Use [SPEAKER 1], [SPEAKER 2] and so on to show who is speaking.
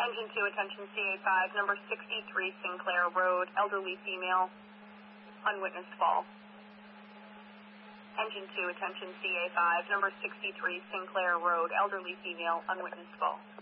[SPEAKER 1] Engine 2, attention CA5, number 63 Sinclair Road, elderly female, unwitnessed fall. Engine 2, attention CA5, number 63 Sinclair Road, elderly female, unwitnessed fall.